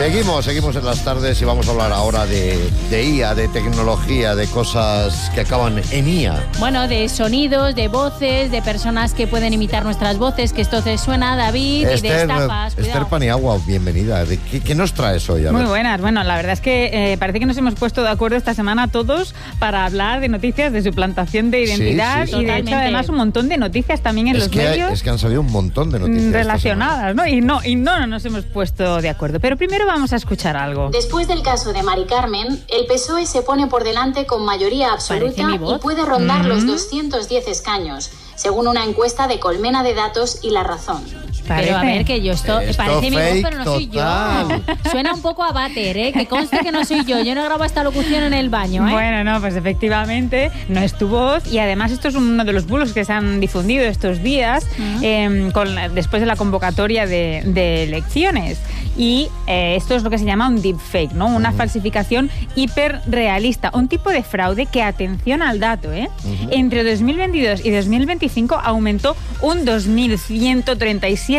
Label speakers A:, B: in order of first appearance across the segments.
A: Seguimos en las tardes y vamos a hablar ahora de IA, de tecnología, de cosas que acaban en IA.
B: Bueno, de sonidos, de voces, de personas que pueden imitar nuestras voces, que esto te suena, David, y de estafas.
A: Esther Paniagua, bienvenida. ¿Qué nos traes hoy?
C: Muy buenas. Bueno, la verdad es que parece que nos hemos puesto de acuerdo esta semana todos para hablar de noticias de suplantación de identidad y de hecho además un montón de noticias también en los medios.
A: Es que han salido un montón de noticias
C: relacionadas, ¿no? Y no nos hemos puesto de acuerdo. Pero primero vamos a escuchar algo.
D: Después del caso de Mari Carmen, el PSOE se pone por delante con mayoría absoluta y puede rondar los 210 escaños, según una encuesta de Colmena de Datos y La Razón.
B: Pero a ver, que yo parece mi voz, pero no soy
A: total.
B: yo. Suena un poco a váter, ¿eh? Que conste que no soy yo. Yo no grabo esta locución en el baño, ¿eh?
C: Bueno, no, pues efectivamente no es tu voz y además esto es uno de los bulos que se han difundido estos días después de la convocatoria de elecciones. Y esto es lo que se llama un deepfake, ¿no? Una falsificación hiperrealista, un tipo de fraude que, atención al dato, entre 2022 y 2025 aumentó un 2.137%.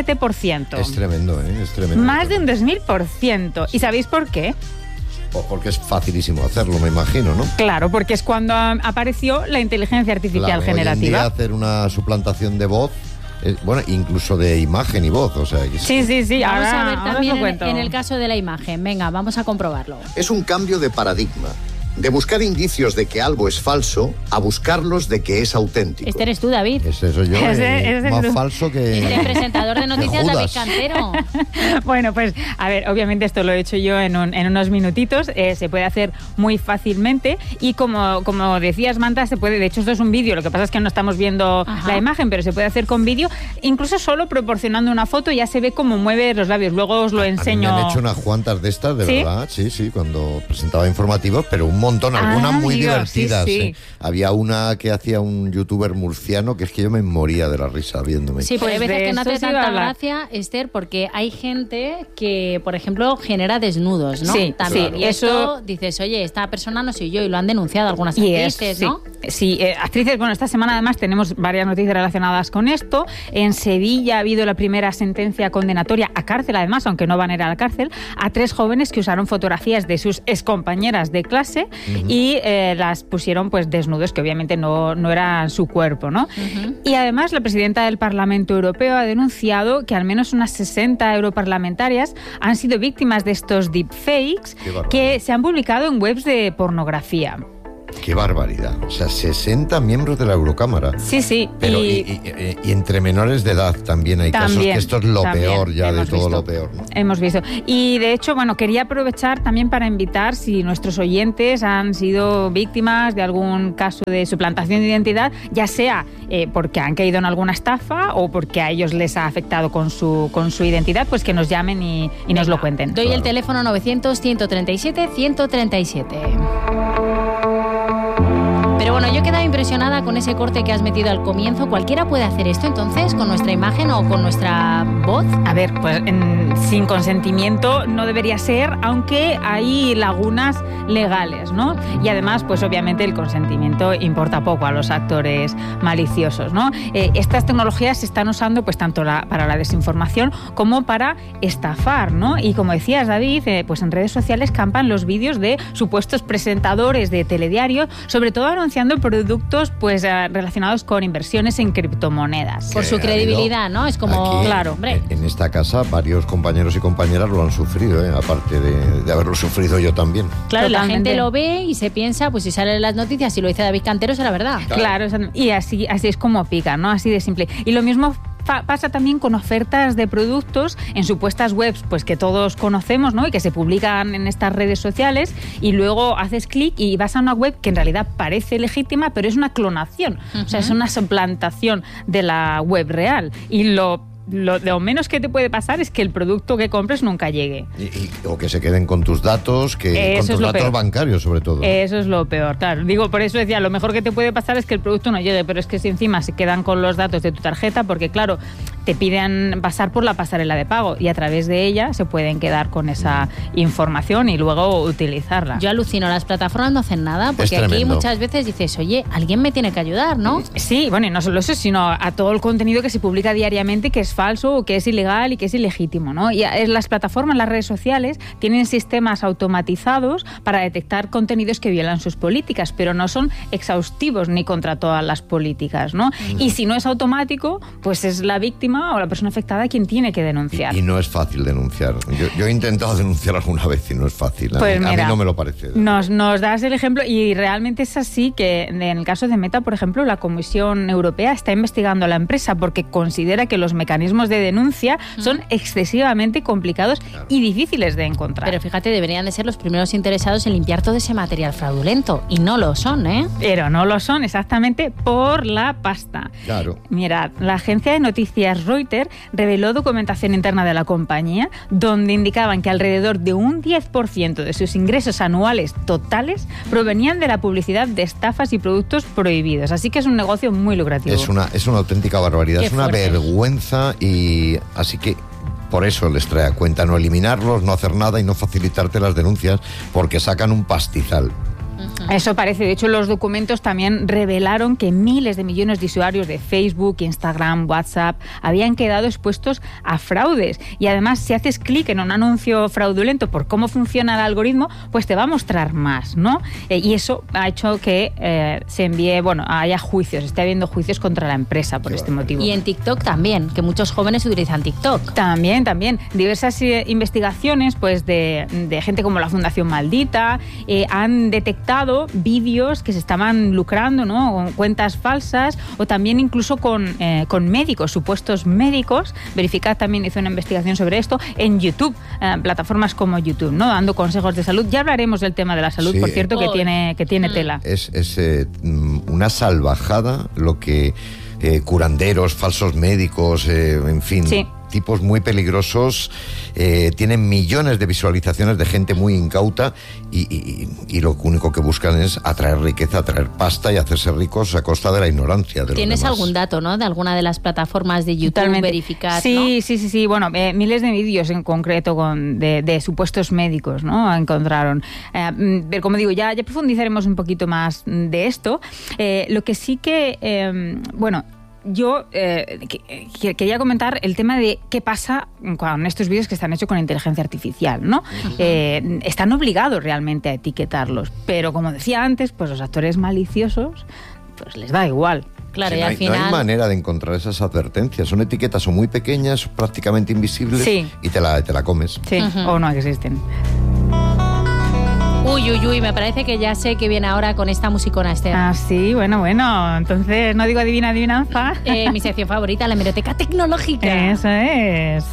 A: Es tremendo, es tremendo.
C: Más de un 2.000%. ¿Y sabéis por qué?
A: Porque es facilísimo hacerlo, me imagino, ¿no?
C: Claro, porque es cuando apareció la inteligencia artificial generativa.
A: Hoy en día hacer una suplantación de voz, bueno, incluso de imagen y voz, o sea...
C: Sí.
B: Vamos a ver también en el caso de la imagen. Venga, vamos a comprobarlo.
E: Es un cambio de paradigma. De buscar indicios de que algo es falso a buscarlos de que es auténtico.
B: Este eres tú, David.
A: Ese soy yo, más falso que...
B: El presentador de noticias, David Cantero.
C: Bueno, pues, a ver, obviamente esto lo he hecho yo en unos minutitos. Se puede hacer muy fácilmente y como decías, Manta, se puede... De hecho, esto es un vídeo. Lo que pasa es que no estamos viendo la imagen, pero se puede hacer con vídeo. Incluso solo proporcionando una foto ya se ve cómo mueve los labios. Luego os lo enseño.
A: A mí me han hecho unas cuantas de estas, de verdad. Sí, cuando presentaba informativos, pero un montón, algunas muy divertidas. Sí. Había una que hacía un youtuber murciano que es que yo me moría de la risa viéndome.
B: Sí, pues hay veces que no te da tanta gracia, Esther, porque hay gente que, por ejemplo, genera desnudos, ¿no?
C: Sí,
B: también.
C: Claro.
B: Y eso dices, oye, esta persona no soy yo, y lo han denunciado algunas actrices, ¿no?
C: Sí, actrices. Bueno, esta semana además tenemos varias noticias relacionadas con esto. En Sevilla ha habido la primera sentencia condenatoria a cárcel, además, aunque no van a ir a la cárcel, a 3 jóvenes que usaron fotografías de sus excompañeras de clase y las pusieron pues desnudos, que obviamente no era su cuerpo, ¿no? Y además la presidenta del Parlamento Europeo ha denunciado que al menos unas 60 europarlamentarias han sido víctimas de estos deepfakes que se han publicado en webs de pornografía.
A: ¡Qué barbaridad! O sea, 60 miembros de la Eurocámara.
C: Sí.
A: Pero y entre menores de edad también hay casos que esto es lo peor ya de todo lo peor, ¿no?
C: Hemos visto. Y de hecho, bueno, quería aprovechar también para invitar, si nuestros oyentes han sido víctimas de algún caso de suplantación de identidad, ya sea porque han caído en alguna estafa o porque a ellos les ha afectado con su identidad, pues que nos llamen y nos lo cuenten.
B: Doy el teléfono 900-137-137. Pero bueno, yo he quedado impresionada con ese corte que has metido al comienzo. ¿Cualquiera puede hacer esto entonces con nuestra imagen o con nuestra voz?
C: A ver, pues sin consentimiento no debería ser, aunque hay lagunas legales, ¿no? Y además, pues obviamente el consentimiento importa poco a los actores maliciosos, ¿no? Estas tecnologías se están usando pues tanto para la desinformación como para estafar, ¿no? Y como decías, David, pues en redes sociales campan los vídeos de supuestos presentadores de telediarios, sobre todo anunciando productos pues relacionados con inversiones en criptomonedas.
B: Por su credibilidad, ¿no? Es como...
A: Aquí,
B: claro, hombre.
A: En esta casa varios compañeros y compañeras lo han sufrido, aparte de haberlo sufrido yo también.
B: Claro, totalmente. La gente lo ve y se piensa, pues si salen las noticias, si lo dice David Cantero, será verdad.
C: Claro, y así es como pica, ¿no? Así de simple. Y lo mismo pasa también con ofertas de productos en supuestas webs pues que todos conocemos, ¿no? Y que se publican en estas redes sociales y luego haces clic y vas a una web que en realidad parece legítima, pero es una clonación. O sea, es una suplantación de la web real. Y lo menos que te puede pasar es que el producto que compres nunca llegue.
A: O que se queden con tus datos, con tus datos bancarios sobre todo.
C: Eso es lo peor, claro. Digo, por eso decía, lo mejor que te puede pasar es que el producto no llegue, pero es que si encima se quedan con los datos de tu tarjeta, porque claro, te piden pasar por la pasarela de pago y a través de ella se pueden quedar con esa información y luego utilizarla.
B: Yo alucino, las plataformas no hacen nada, porque aquí muchas veces dices, oye, alguien me tiene que ayudar, ¿no?
C: Sí, bueno, y no solo eso, sino a todo el contenido que se publica diariamente, que es falso o que es ilegal y que es ilegítimo, ¿no? Y las plataformas, las redes sociales, tienen sistemas automatizados para detectar contenidos que violan sus políticas, pero no son exhaustivos ni contra todas las políticas, ¿no? Y si no es automático, pues es la víctima o la persona afectada quien tiene que denunciar.
A: Y no es fácil denunciar. Yo he intentado denunciar alguna vez y no es fácil.
C: Pues mira,
A: a mí no me lo parece.
C: Nos das el ejemplo y realmente es así que en el caso de Meta, por ejemplo, la Comisión Europea está investigando a la empresa porque considera que los mecanismos de denuncia son excesivamente complicados y difíciles de encontrar.
B: Pero fíjate, deberían de ser los primeros interesados en limpiar todo ese material fraudulento y no lo son, ¿eh?
C: Pero no lo son exactamente por la pasta.
A: Claro.
C: Mirad, la agencia de noticias Reuters reveló documentación interna de la compañía donde indicaban que alrededor de un 10% de sus ingresos anuales totales provenían de la publicidad de estafas y productos prohibidos. Así que es un negocio muy lucrativo.
A: Es una auténtica barbaridad,
B: Qué
A: es una
B: fuerte.
A: vergüenza y así que por eso les trae a cuenta no eliminarlos, no hacer nada y no facilitarte las denuncias porque sacan un pastizal.
C: Eso parece. De hecho, los documentos también revelaron que miles de millones de usuarios de Facebook, Instagram, WhatsApp habían quedado expuestos a fraudes. Y además, si haces clic en un anuncio fraudulento por cómo funciona el algoritmo, pues te va a mostrar más, ¿no? Y eso ha hecho que haya juicios, esté habiendo juicios contra la empresa por este motivo.
B: Y en TikTok también, que muchos jóvenes utilizan TikTok.
C: También. Diversas investigaciones pues de gente como la Fundación Maldita han detectado vídeos que se estaban lucrando, ¿no? Con cuentas falsas o también incluso con médicos, supuestos médicos. Verificar también hizo una investigación sobre esto en YouTube, plataformas como YouTube, ¿no? Dando consejos de salud. Ya hablaremos del tema de la salud,
A: Sí.
C: por cierto, que tiene tela.
A: Es una salvajada lo que curanderos, falsos médicos, en fin...
C: Sí.
A: Tipos muy peligrosos, tienen millones de visualizaciones de gente muy incauta y lo único que buscan es atraer riqueza, atraer pasta y hacerse ricos a costa de la ignorancia de los
B: ¿Tienes
A: demás.
B: algún dato, ¿no? De alguna de las plataformas de YouTube
C: Totalmente.
B: verificar,
C: Sí,
B: ¿no?
C: sí. Bueno, miles de vídeos en concreto de supuestos médicos, ¿no? Encontraron. Pero como digo, ya profundizaremos un poquito más de esto. Lo que sí que, yo quería comentar el tema de qué pasa con estos vídeos que están hechos con inteligencia artificial, ¿no? Están obligados realmente a etiquetarlos, pero como decía antes, pues los actores maliciosos, pues les da igual.
B: Claro,
A: Sí,
B: y
A: no
B: al
A: hay
B: final...
A: no hay manera de encontrar esas advertencias. Son etiquetas o muy pequeñas, prácticamente invisibles,
C: Sí.
A: y te la comes.
C: Sí, o no existen.
B: Uy, me parece que ya sé que viene ahora con esta musicona, Esther.
C: Ah, sí, bueno, entonces no digo adivinanza.
B: Mi sección favorita, la hemeroteca tecnológica.
C: Eso es.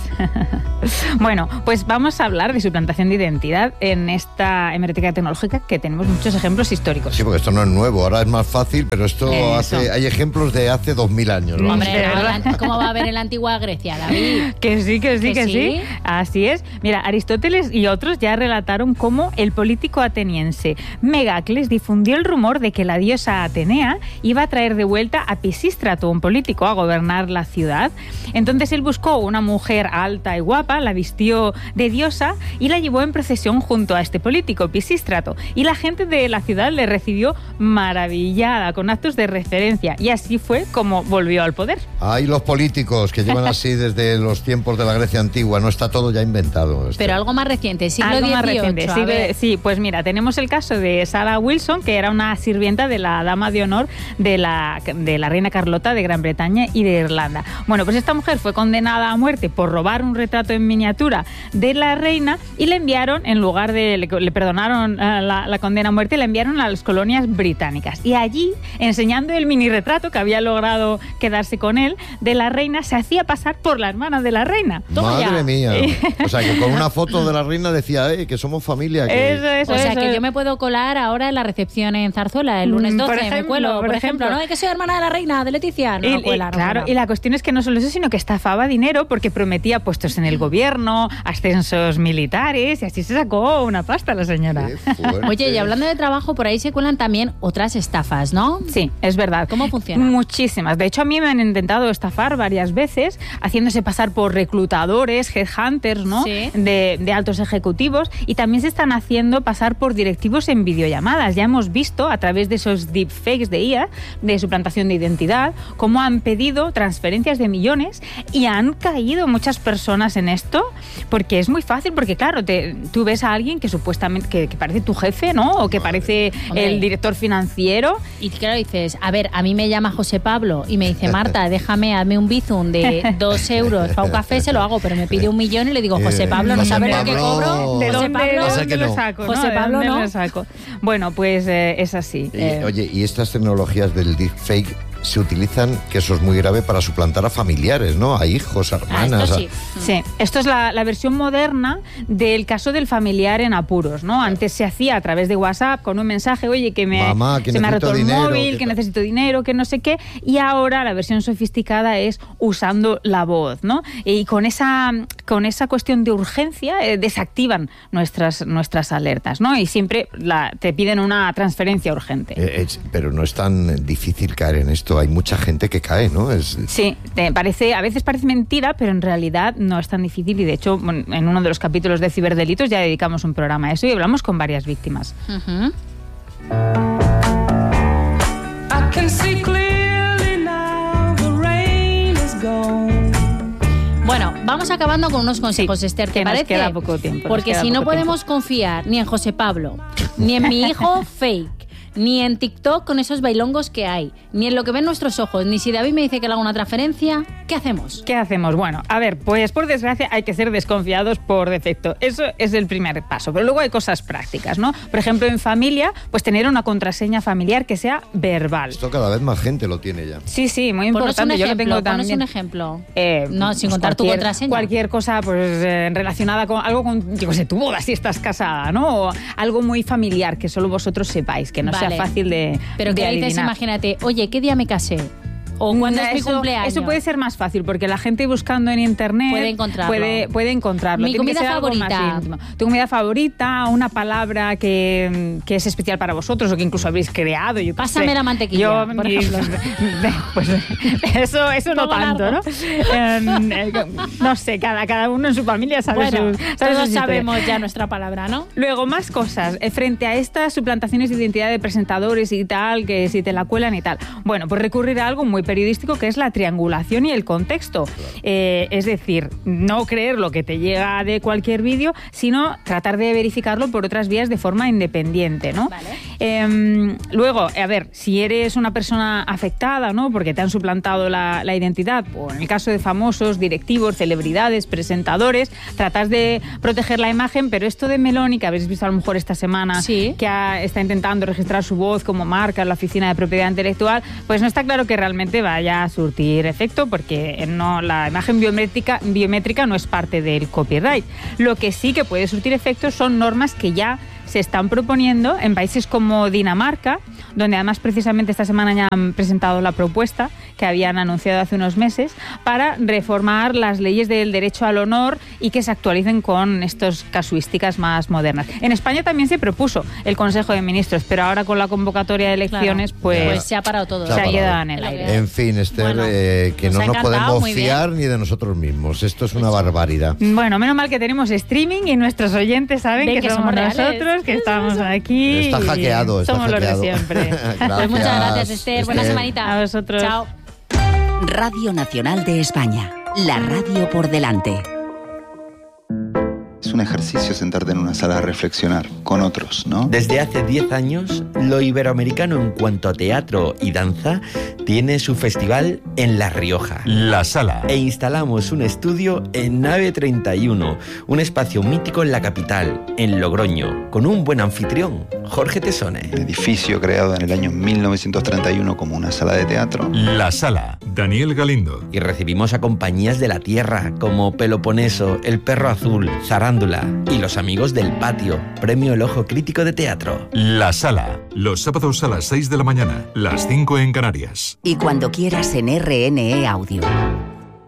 C: Bueno, pues vamos a hablar de suplantación de identidad en esta hemeroteca tecnológica que tenemos muchos ejemplos históricos.
A: Sí, porque esto no es nuevo, ahora es más fácil, pero esto hay ejemplos de hace 2000 años, ¿no?
B: Hombre,
C: ¿De verdad?
B: ¿cómo va a haber en la antigua Grecia, David?
C: Que sí.
B: ¿Que sí?
C: Así es. Mira, Aristóteles y otros ya relataron cómo el político ateniense Megacles difundió el rumor de que la diosa Atenea iba a traer de vuelta a Pisístrato, un político, a gobernar la ciudad. Entonces él buscó una mujer alta y guapa, la vistió de diosa y la llevó en procesión junto a este político, Pisístrato. Y la gente de la ciudad le recibió maravillada, con actos de referencia. Y así fue como volvió al poder.
A: Hay los políticos que llevan así desde los tiempos de la Grecia antigua, no está todo ya inventado.
B: Pero algo más reciente, siglo
C: Algo más
B: XVIII.
C: reciente.
B: A ver.
C: Sí, pues mira, tenemos el caso de Sarah Wilson, que era una sirvienta de la dama de honor de la reina Carlota de Gran Bretaña y de Irlanda. Bueno, pues esta mujer fue condenada a muerte por robar un retrato en miniatura de la reina y le enviaron, en lugar de, le perdonaron la condena a muerte, le enviaron a las colonias británicas. Y allí, enseñando el mini retrato que había logrado quedarse con él, de la reina, se hacía pasar por la hermana de la reina.
B: Toma
A: Madre
B: ya.
A: mía. O sea, que con una foto de la reina decía, que somos familia. Que...
C: Eso,
B: O sea,
C: eso.
B: que yo me puedo colar ahora en la recepción en Zarzuela, el lunes 12,
C: Por ejemplo,
B: me cuelo, por ejemplo, ¿no? Es que soy hermana de la reina, de Leticia. No, cuela,
C: claro, y la cuestión es que no solo eso, sino que estafaba dinero porque prometía puestos en el gobierno, ascensos militares, y así se sacó una pasta la señora.
A: Qué fuerte.
B: Oye, y hablando de trabajo, por ahí se cuelan también otras estafas, ¿no?
C: Sí, es verdad.
B: ¿Cómo funciona?
C: Muchísimas. De hecho, a mí me han intentado estafar varias veces, haciéndose pasar por reclutadores, headhunters, ¿no?
B: Sí.
C: De altos ejecutivos, y también se están haciendo pasar pasar por directivos en videollamadas. Ya hemos visto a través de esos deepfakes de IA, de suplantación de identidad, cómo han pedido transferencias de millones y han caído muchas personas en esto, porque es muy fácil, porque claro, tú ves a alguien que supuestamente que parece tu jefe, ¿no? O que parece el director financiero.
B: Y claro, dices, a ver, a mí me llama José Pablo y me dice, Marta, hazme un bizum de 2 euros para un café, se lo hago, pero me pide 1 millón y le digo, José Pablo, ¿no sabes lo que cobro?
C: ¿De
B: José Pablo,
C: dónde lo saco?
B: José Pablo, ¿no?
C: Lo saco? Bueno, pues es así.
A: Oye, y estas tecnologías del deepfake se utilizan, que eso es muy grave, para suplantar a familiares, ¿no? A hijos, a hermanas.
B: Esto sí.
C: Sí, esto es la versión moderna del caso del familiar en apuros, ¿no? Antes se hacía a través de WhatsApp con un mensaje, oye,
A: Mamá, que
C: se me ha roto el móvil, que
A: tal.
C: necesito dinero, que no sé qué, y ahora la versión sofisticada es usando la voz, ¿no? Y con esa cuestión de urgencia desactivan nuestras alertas, ¿no? Y siempre te piden una transferencia urgente.
A: Pero no es tan difícil caer en esto. Hay mucha gente que cae, ¿no?
C: Sí, a veces parece mentira, pero en realidad no es tan difícil, y de hecho en uno de los capítulos de ciberdelitos ya dedicamos un programa a eso y hablamos con varias víctimas.
B: Uh-huh. Bueno, vamos acabando con unos consejos, Esther, ¿te parece?
C: Nos queda poco tiempo.
B: Porque si no podemos confiar ni en José Pablo, ni en mi hijo fake, ni en TikTok con esos bailongos que hay, ni en lo que ven nuestros ojos, ni si David me dice que le haga una transferencia, ¿qué hacemos?
C: ¿Qué hacemos? Bueno, a ver, pues por desgracia hay que ser desconfiados por defecto. Eso es el primer paso, pero luego hay cosas prácticas, ¿no? Por ejemplo, en familia, pues tener una contraseña familiar que sea verbal.
A: Esto cada vez más gente lo tiene ya.
C: Sí, muy importante. Yo lo tengo también.
B: Ponos un ejemplo.
C: No,
B: sin contar tu contraseña.
C: Cualquier cosa pues relacionada con algo con, yo qué sé, tu boda si estás casada, ¿no? O algo muy familiar que solo vosotros sepáis, que no sea fácil de
B: Pero que dices, imagínate, oye, ¿qué día me casé? ¿O cuándo es mi cumpleaños?
C: Eso puede ser más fácil, porque la gente buscando en internet puede encontrarlo.
B: Mi comida favorita.
C: Tu comida favorita, una palabra que es especial para vosotros o que incluso habéis creado.
B: Pásame la mantequilla, por ejemplo.
C: Pues eso no tanto, ¿no? No sé, cada uno en su familia sabe
B: todos sabemos ya nuestra palabra, ¿no?
C: Luego, más cosas. Frente a estas suplantaciones de identidad de presentadores y tal, que si te la cuelan y tal. Bueno, pues recurrir a algo muy periodístico, que es la triangulación y el contexto. Es decir, no creer lo que te llega de cualquier vídeo, sino tratar de verificarlo por otras vías de forma independiente, ¿no?
B: Vale.
C: Luego, a ver, si eres una persona afectada, ¿no? Porque te han suplantado la identidad, o en el caso de famosos, directivos, celebridades, presentadores, tratas de proteger la imagen, pero esto de Meloni, que habéis visto a lo mejor esta semana,
B: sí,
C: que está intentando registrar su voz como marca en la Oficina de Propiedad Intelectual, pues no está claro que realmente vaya a surtir efecto, porque la imagen biométrica no es parte del copyright. Lo que sí que puede surtir efecto son normas que ya se están proponiendo en países como Dinamarca, donde además precisamente esta semana ya han presentado la propuesta que habían anunciado hace unos meses para reformar las leyes del derecho al honor y que se actualicen con estas casuísticas más modernas. En España también se propuso el Consejo de Ministros, pero ahora con la convocatoria de elecciones, pues
B: se ha parado todo.
C: Se ha quedado en el aire.
A: En fin, Esther, que no nos podemos fiar ni de nosotros mismos. Esto es una barbaridad.
C: Bueno, menos mal que tenemos streaming y nuestros oyentes saben que somos nosotros, que estamos aquí.
A: Está hackeado.
C: Somos los de siempre.
B: Pues muchas gracias, Esther. Buena semanita.
C: A vosotros.
B: Chao.
F: Radio Nacional de España. La radio por delante.
G: Es un ejercicio sentarte en una sala a reflexionar con otros, ¿no?
H: Desde hace 10 años, lo iberoamericano en cuanto a teatro y danza tiene su festival en La Rioja.
I: La Sala.
H: E instalamos un estudio en Nave 31, un espacio mítico en la capital, en Logroño, con un buen anfitrión, Jorge Tesone.
G: Un edificio creado en el año 1931 como una sala de teatro.
I: La Sala. Daniel Galindo.
H: Y recibimos a compañías de la tierra como Peloponeso, El Perro Azul, Zarándula y Los Amigos del Patio, Premio El Ojo Crítico de Teatro.
I: La Sala. Los sábados a las 6 de la mañana, las 5 en Canarias.
F: Y cuando quieras en RNE Audio.